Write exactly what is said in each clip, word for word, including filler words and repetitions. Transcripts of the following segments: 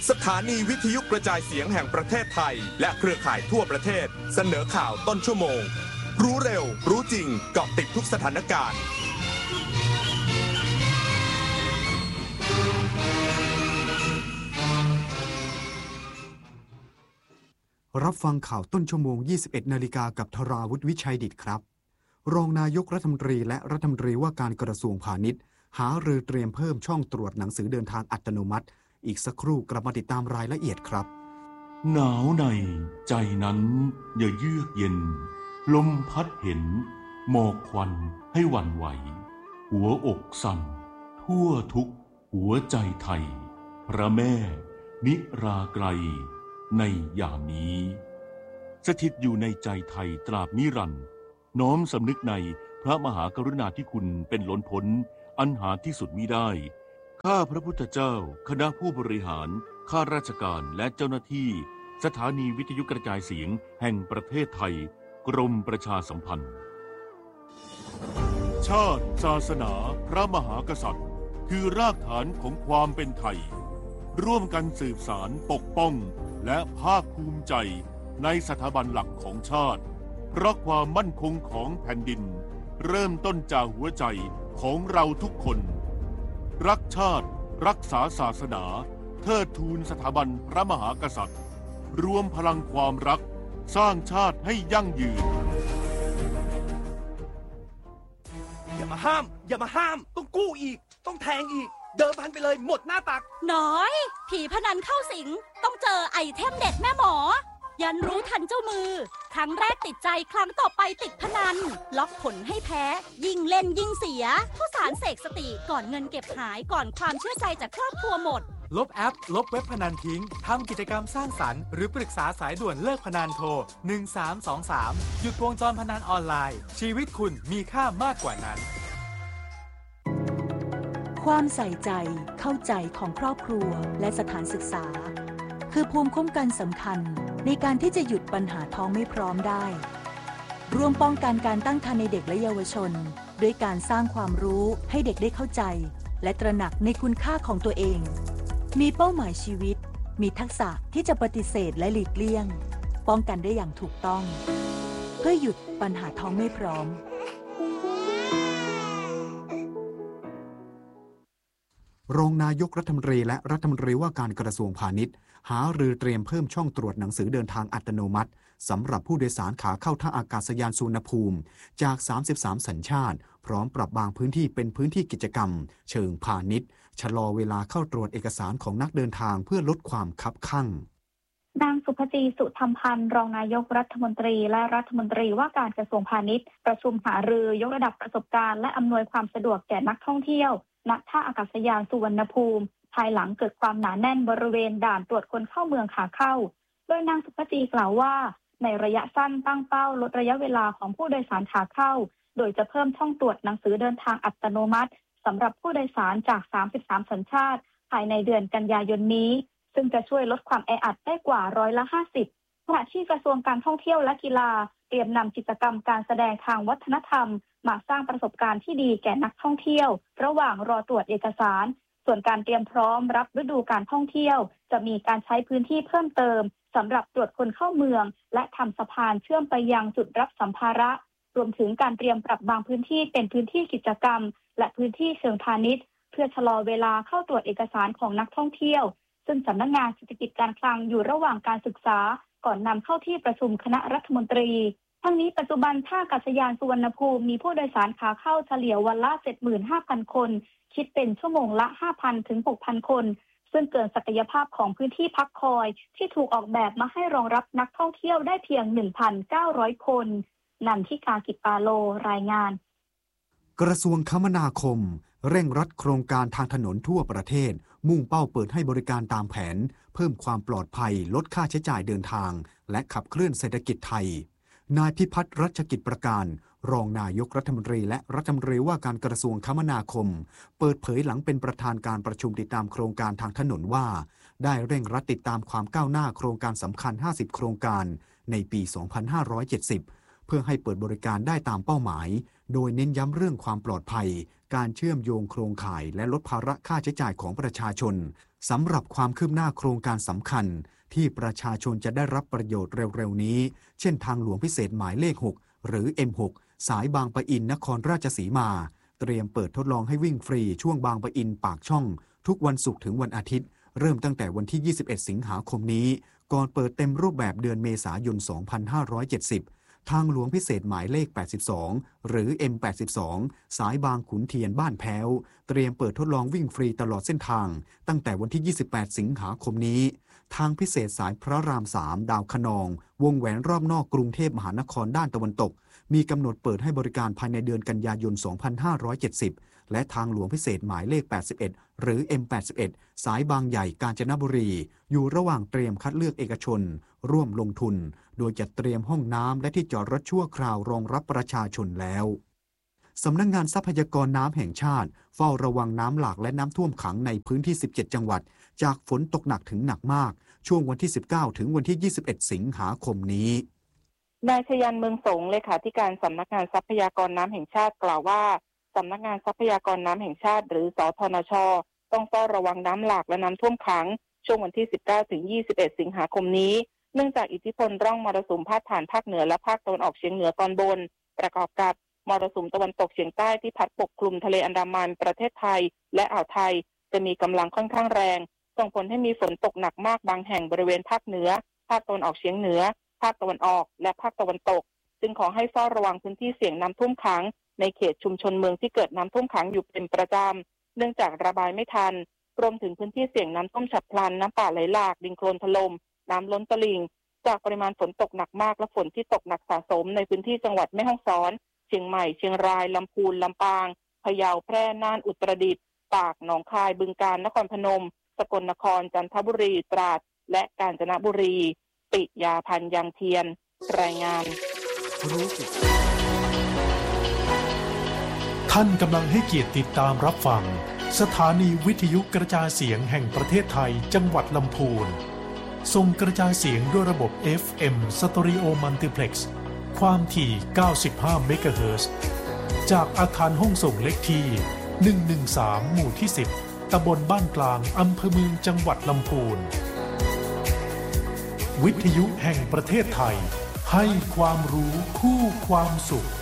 สถานีวิทยุกระจายเสียงแห่งประเทศไทยและเครือข่ายทั่วประเทศเสนอข่าวต้นชั่วโมงรู้เร็วรู้จริงเกาะติดทุกสถานการณ์รับฟังข่าวต้นชั่วโมง ยี่สิบเอ็ดนาฬิกากับธราวุฒิวิชัยดิษฐ์ครับรองนายกรัฐมนตรีและรัฐมนตรีว่าการกระทรวงพาณิชย์หารือเตรียมเพิ่มช่องตรวจหนังสือเดินทางอัตโนมัติอีกสักครู่กลับมาติดตามรายละเอียดครับหนาวในใจนั้นอย่าเยือกเย็นลมพัดเห็นหมอกควันให้หวั่นไหวหัวอกสั่นทั่วทุกหัวใจไทยพระแม่นิราไกรในยามนี้สถิตอยู่ในใจไทยตราบนิรันดร์น้อมสำนึกในพระมหากรุณาธิคุณเป็นล้นพ้นอันหาที่สุดมิได้ข้าพระพุทธเจ้าคณะผู้บริหารข้าราชการและเจ้าหน้าที่สถานีวิทยุกระจายเสียงแห่งประเทศไทยกรมประชาสัมพันธ์ชาติศาสนาพระมหากษัตริย์คือรากฐานของความเป็นไทยร่วมกันสืบสานปกป้องและภาคภูมิใจในสถาบันหลักของชาติเพราะความมั่นคงของแผ่นดินเริ่มต้นจากหัวใจของเราทุกคนรักชาติรักษาศาสนาเทิดทูนสถาบันพระมหากษัตริย์รวมพลังความรักสร้างชาติให้ยั่งยืนอย่ามาห้ามอย่ามาห้ามต้องกู้อีกต้องแทงอีกเดิมพันไปเลยหมดหน้าตักน้อยผีพนันเข้าสิงต้องเจอไอเทมเด็ดแม่หมอยันรู้ทันเจ้ามือครั้งแรกติดใจครั้งต่อไปติดพนันล็อกผลให้แพ้ยิ่งเล่นยิ่งเสียผู้สารเสกสติก่อนเงินเก็บหายก่อนความเชื่อใจจากครอบครัวหมดลบแอปลบเว็บพนันทิ้งทำกิจกรรมสร้างสรรค์หรือปรึกษาสายด่วนเลิกพนันโทรหนึ่งสามสองสามหยุดวงจรพนันออนไลน์ชีวิตคุณมีค่ามากกว่านั้นความใส่ใจเข้าใจของครอบครัวและสถานศึกษาคือภูมิคุ้มกันสำคัญในการที่จะหยุดปัญหาท้องไม่พร้อมได้ร่วมป้องกันการตั้งครรภ์ในเด็กและเยาวชนด้วยการสร้างความรู้ให้เด็กได้เข้าใจและตระหนักในคุณค่าของตัวเองมีเป้าหมายชีวิตมีทักษะที่จะปฏิเสธและหลีกเลี่ยงป้องกันได้อย่างถูกต้องเพื่อหยุดปัญหาท้องไม่พร้อมรองนายกรัฐมนตรีและรัฐมนตรีว่าการกระทรวงพาณิชย์หารือเตรียมเพิ่มช่องตรวจหนังสือเดินทางอัตโนมัติสำหรับผู้โดยสารขาเข้าท่าอากาศยานสุวรรณภูมิจากสามสิบสามสัญชาติพร้อมปรับบางพื้นที่เป็นพื้นที่กิจกรรมเชิงพาณิชย์ชะลอเวลาเข้าตรวจเอกสารของนักเดินทางเพื่อลดความคับคั่งนางสุภจีสุธรรมพันธ์รองนายกรัฐมนตรีและรัฐมนตรีว่าการกระทรวงพาณิชย์ประชุมหารือยกระดับประสบการณ์และอำนวยความสะดวกแก่นักท่องเที่ยวณท่าอากาศยานสุวรรณภูมิภายหลังเกิดความหนาแน่นบริเวณด่านตรวจคนเข้าเมืองขาเข้าโดยนางสุภจีกล่าวว่าในระยะสั้นตั้งเป้าลดระยะเวลาของผู้โดยสารขาเข้าโดยจะเพิ่มช่องตรวจหนังสือเดินทางอัตโนมัติสำหรับผู้โดยสารจากสามสิบสามสัญชาติภายในเดือนกันยายนนี้ซึ่งจะช่วยลดความแออัดได้กว่าร้อยละห้าสิบขณะที่กระทรวงการท่องเที่ยวและกีฬาเตรียมนำกิจกรรมการแสดงทางวัฒนธรรมมาสร้างประสบการณ์ที่ดีแก่นักท่องเที่ยวระหว่างรอตรวจเอกสารส่วนการเตรียมพร้อมรับฤดูการท่องเที่ยวจะมีการใช้พื้นที่เพิ่มเติมสำหรับตรวจคนเข้าเมืองและทำสะพานเชื่อมไปยังจุดรับสัมภาระรวมถึงการเตรียมปรับบางพื้นที่เป็นพื้นที่กิจกรรมและพื้นที่เชิงพาณิชย์เพื่อชะลอเวลาเข้าตรวจเอกสารของนักท่องเที่ยวซึ่งสำนักงานเศรษฐกิจการคลังอยู่ระหว่างการศึกษาก่อนนำเข้าที่ประชุมคณะรัฐมนตรีทั้งนี้ปัจจุบันท่าอากาศยานสุวรรณภูมิมีผู้โดยสารขาเข้าเฉลี่ยวันละ เจ็ดหมื่นห้าพัน คนคิดเป็นชั่วโมงละ ห้าพัน ถึง หกพัน คนซึ่งเกินศักยภาพของพื้นที่พักคอยที่ถูกออกแบบมาให้รองรับนักท่องเที่ยวได้เพียง หนึ่งพันเก้าร้อย คนนันทิกา กิจปาโลรายงานกระทรวงคมนาคมเร่งรัดโครงการทางถนนทั่วประเทศมุ่งเป้าเปิดให้บริการตามแผนเพิ่มความปลอดภัยลดค่าใช้จ่ายเดินทางและขับเคลื่อนเศรษฐกิจไทยนายพิพัฒน์รัชกิจประการรองนายกรัฐมนตรีและรัฐมนตรีว่าการกระทรวงคมนาคมเปิดเผยหลังเป็นประธานการประชุมติดตามโครงการทางถนนว่าได้เร่งรัดติดตามความก้าวหน้าโครงการสำคัญห้าสิบโครงการในปีสองพันห้าร้อยเจ็ดสิบเพื่อให้เปิดบริการได้ตามเป้าหมายโดยเน้นย้ำเรื่องความปลอดภัยการเชื่อมโยงโครงข่ายและลดภาระค่าใช้จ่ายของประชาชนสำหรับความคืบหน้าโครงการสำคัญที่ประชาชนจะได้รับประโยชน์เร็วๆนี้เช่นทางหลวงพิเศษหมายเลขหกหรือ เอ็ม หก สายบางปะอินนครราชสีมาเตรียมเปิดทดลองให้วิ่งฟรีช่วงบางปะอินปากช่องทุกวันศุกร์ถึงวันอาทิตย์เริ่มตั้งแต่วันที่ยี่สิบเอ็ดสิงหาคมนี้ก่อนเปิดเต็มรูปแบบเดือนเมษายนสองพันห้าร้อยเจ็ดสิบทางหลวงพิเศษหมายเลขแปดสิบสองหรือ เอ็ม แปดสิบสอง สายบางขุนเทียนบ้านแพ้วเตรียมเปิดทดลองวิ่งฟรีตลอดเส้นทางตั้งแต่วันที่ยี่สิบแปดสิงหาคมนี้ทางพิเศษสายพระรามสามดาวคะนองวงแหวนรอบนอกกรุงเทพมหานครด้านตะวันตกมีกำหนดเปิดให้บริการภายในเดือนกันยายนสองพันห้าร้อยเจ็ดสิบและทางหลวงพิเศษหมายเลขแปดสิบเอ็ดหรือ เอ็ม แปดสิบเอ็ด สายบางใหญ่กาญจนบุรีอยู่ระหว่างเตรียมคัดเลือกเอกชนร่วมลงทุนโดยจัดเตรียมห้องน้ำและที่จอดรถชั่วคราวรองรับประชาชนแล้วสำนักงานทรัพยากรน้ำแห่งชาติเฝ้าระวังน้ำหลากและน้ำท่วมขังในพื้นที่สิบเจ็ดจังหวัดจากฝนตกหนักถึงหนักมากช่วงวันที่สิบเก้าถึงวันที่ยี่สิบเอ็ดสิงหาคมนี้นายชยันเมืองสงเลขาธิการสำนักงานทรัพยากรน้ำแห่งชาติกล่าวว่าสำนักงานทรัพยากรน้ำแห่งชาติหรือสธนช.ต้องเฝ้าระวังน้ำหลากและน้ำท่วมขังช่วงวันที่สิบเก้าถึงยี่สิบเอ็ดสิงหาคมนี้เนื่องจากอิทธิพลร่องมรสุมพาดผ่านภาคเหนือและภาคตะวันออกเฉียงเหนือตอนบนประกอบกับมรสุมตะวันตกเฉียงใต้ที่พัดปกคลุมทะเลอันดามันประเทศไทยและอ่าวไทยจะมีกำลังค่อนข้างแรงส่งผลให้มีฝนตกหนักมากบางแห่งบริเวณภาคเหนือภาคตะวันออกเฉียงเหนือภาคตะวันออกและภาคตะวันตกจึงขอให้เฝ้าระวังพื้นที่เสี่ยงน้ำท่วมขังในเขตชุมชนเมืองที่เกิดน้ำท่วมขังอยู่เป็นประจำเนื่องจากระบายไม่ทันรวมถึงพื้นที่เสี่ยงน้ำท่วมฉับพลันน้ำป่าไหลหลากดินโคลนถล่มน้ำล้นตลิ่งจากปริมาณฝนตกหนักมากและฝนที่ตกหนักสะสมในพื้นที่จังหวัดแม่ฮ่องสอนเชียงใหม่เชียงรายลำพูนลำปางพะเยาแพร่น่านอุตรดิตถ์ตากหนองคายบึงกาฬนครพนมสกลนครจันทบุรีตราดและกาญจนบุรีปิยาพันธ์ยังเทียนรายงานรู้สึกท่านกำลังให้เกียรติติดตามรับฟังสถานีวิทยุกระจายเสียงแห่งประเทศไทยจังหวัดลำพูนส่งกระจายเสียงด้วยระบบ เอฟ เอ็ม Stereo Multiplex ความถี่เก้าสิบห้าเมกะเฮิรตซ์จากอาคารห้องส่งเลขที่หนึ่งหนึ่งสามหมู่ที่สิบตำบลบ้านกลางอำเภอเมืองจังหวัดลำพูนวิทยุแห่งประเทศไทยให้ความรู้คู่ความสุข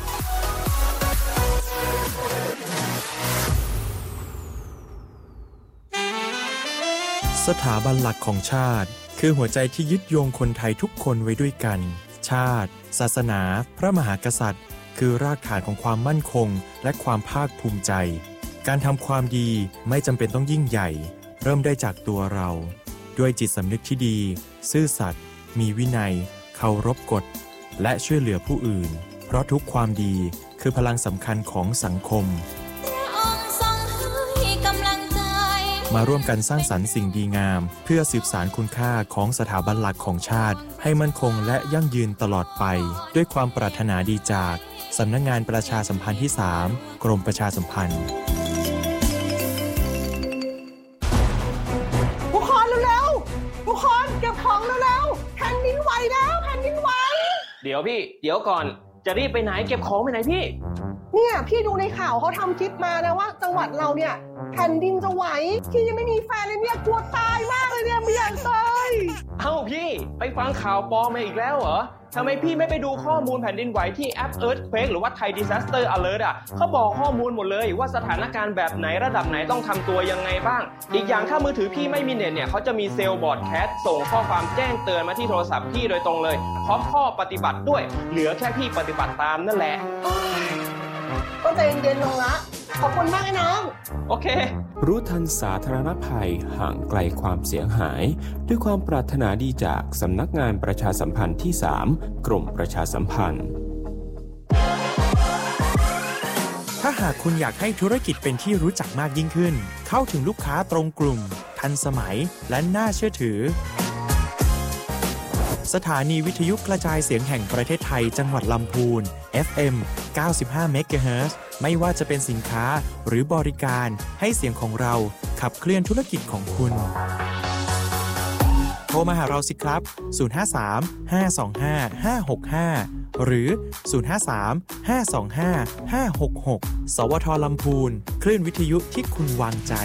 สถาบันหลักของชาติคือหัวใจที่ยึดโยงคนไทยทุกคนไว้ด้วยกันชาติศาสนาพระมหากษัตริย์คือรากฐานของความมั่นคงและความภาคภูมิใจการทำความดีไม่จำเป็นต้องยิ่งใหญ่เริ่มได้จากตัวเราด้วยจิตสำนึกที่ดีซื่อสัตย์มีวินัยเคารพกฎและช่วยเหลือผู้อื่นเพราะทุกความดีคือพลังสำคัญของสังคมมาร่วมกันสร้างสรรค์สิ่งดีงามเพื่อสืบสานคุณค่าของสถาบันหลักของชาติให้มั่นคงและยั่งยืนตลอดไปด้วยความปรารถนาดีจากสำนักงานประชาสัมพันธ์ที่สามกรมประชาสัมพันธ์ทุกคนเร็วๆทุกคนเก็บของเร็วๆแผ่นดินไหวแล้วแผ่นดินไหวเดี๋ยวพี่เดี๋ยวก่อนจะรีบไปไหนเก็บของไปไหนพี่เนี่ยพี่ดูในข่าวเขาทำคลิปมานะว่าจังหวัดเราเนี่ยแผ่นดินจะไหวพี่ยังไม่มีแฟนเลยเนี่ยกลัวตายมากเลยเนี่ยไม่อยากตายเอ้าพี่ไปฟังข่าวปลอมมาอีกแล้วเหรอทำไมพี่ไม่ไปดูข้อมูลแผ่นดินไหวที่แอป Earthquake หรือว่า Thai Disaster Alert อ่ะเขาบอกข้อมูลหมดเลยว่าสถานการณ์แบบไหนระดับไหนต้องทำตัวยังไงบ้างอีกอย่างถ้ามือถือพี่ไม่มีเน็ตเนี่ยเขาจะมีเซลล์บอร์ดแคสต์ส่งข้อความแจ้งเตือนมาที่โทรศัพท์พี่โดยตรงเลยพร้อมข้อปฏิบัติด้วยเหลือแค่พี่ปฏิบัติตามนั่นแหละก็ใจเย็นๆลงละขอบคุณมากไอ้น้องโอเครู้ทันสาธารณภัยห่างไกลความเสียหายด้วยความปรารถนาดีจากสำนักงานประชาสัมพันธ์ที่สามกรมประชาสัมพันธ์ถ้าหากคุณอยากให้ธุรกิจเป็นที่รู้จักมากยิ่งขึ้นเข้าถึงลูกค้าตรงกลุ่มทันสมัยและน่าเชื่อถือสถานีวิทยุกระจายเสียงแห่งประเทศไทยจังหวัดลำพูน เอฟ เอ็ม เก้าสิบห้าเมกะเฮิรตซ์ไม่ว่าจะเป็นสินค้าหรือบริการให้เสียงของเราขับเคลื่อนธุรกิจของคุณโทรมาหาเราสิครับศูนย์ ห้า สาม ห้า สอง ห้า ห้า หก ห้าหรือ ศูนย์ ห้า สาม ห้า สอง ห้า ห้า หก หก สวท ลำพูนคลื่นวิทยุที่คุณวางใจ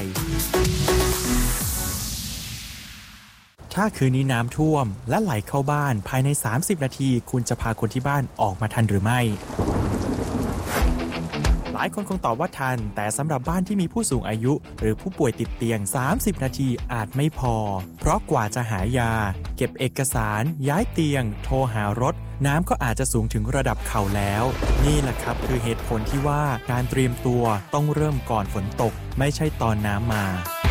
ถ้าคืนนี้น้ำท่วมและไหลเข้าบ้านภายในสามสิบนาทีคุณจะพาคนที่บ้านออกมาทันหรือไม่หลายคนคงตอบว่าทันแต่สำหรับบ้านที่มีผู้สูงอายุหรือผู้ป่วยติดเตียงสามสิบนาทีอาจไม่พอเพราะกว่าจะหายาเก็บเอกสารย้ายเตียงโทรหารถน้ำก็อาจจะสูงถึงระดับเข่าแล้วนี่แหละครับคือเหตุผลที่ว่าการเตรียมตัวต้องเริ่มก่อนฝนตกไม่ใช่ตอนน้ำมา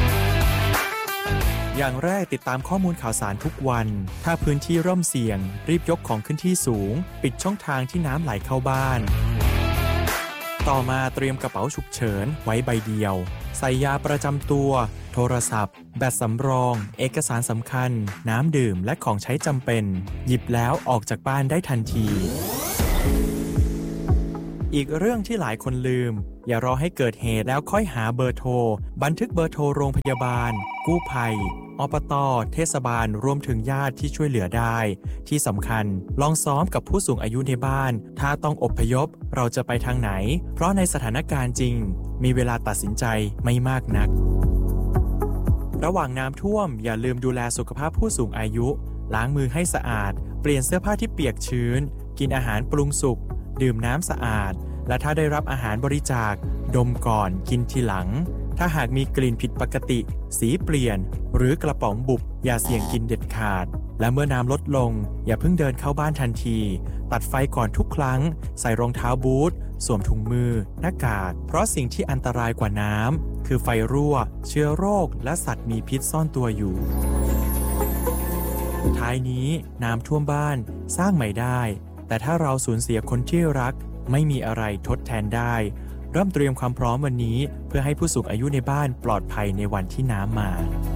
อย่างแรกติดตามข้อมูลข่าวสารทุกวันถ้าพื้นที่ร่มเสี่ยงรีบยกของขึ้นที่สูงปิดช่องทางที่น้ำไหลเข้าบ้านต่อมาเตรียมกระเป๋าฉุกเฉินไว้ใบเดียวใส่ยาประจำตัวโทรศัพท์แบตสำรองเอกสารสำคัญน้ำดื่มและของใช้จำเป็นหยิบแล้วออกจากบ้านได้ทันทีอีกเรื่องที่หลายคนลืมอย่ารอให้เกิดเหตุแล้วค่อยหาเบอร์โทรบันทึกเบอร์โทรโรงพยาบาลกู้ภัยอบต.เทศบาลรวมถึงญาติที่ช่วยเหลือได้ที่สำคัญลองซ้อมกับผู้สูงอายุในบ้านถ้าต้องอพยพเราจะไปทางไหนเพราะในสถานการณ์จริงมีเวลาตัดสินใจไม่มากนักระหว่างน้ำท่วมอย่าลืมดูแลสุขภาพผู้สูงอายุล้างมือให้สะอาดเปลี่ยนเสื้อผ้าที่เปียกชื้นกินอาหารปรุงสุกดื่มน้ำสะอาดและถ้าได้รับอาหารบริจาคดมก่อนกินทีหลังถ้าหากมีกลิ่นผิดปกติสีเปลี่ยนหรือกระป๋องบุบอย่าเสี่ยงกินเด็ดขาดและเมื่อน้ำลดลงอย่าเพิ่งเดินเข้าบ้านทันทีตัดไฟก่อนทุกครั้งใส่รองเท้าบูทสวมถุงมือหน้ากากเพราะสิ่งที่อันตรายกว่าน้ำคือไฟรั่วเชื้อโรคและสัตว์มีพิษซ่อนตัวอยู่ท้ายนี้น้ำท่วมบ้านสร้างใหม่ได้แต่ถ้าเราสูญเสียคนที่รักไม่มีอะไรทดแทนได้เริ่มเตรียมความพร้อมวันนี้เพื่อให้ผู้สูงอายุในบ้านปลอดภัยในวันที่น้ำมา